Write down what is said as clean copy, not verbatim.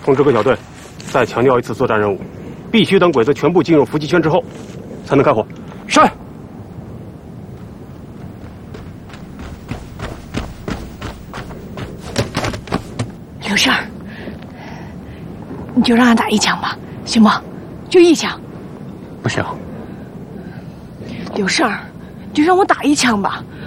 通知各小队，再强调一次作战任务，必须等鬼子全部进入伏击圈之后，才能开火。是。 刘胜，你就让俺打一枪吧，行吗？就一枪。 不行。 刘胜，就让我打一枪吧，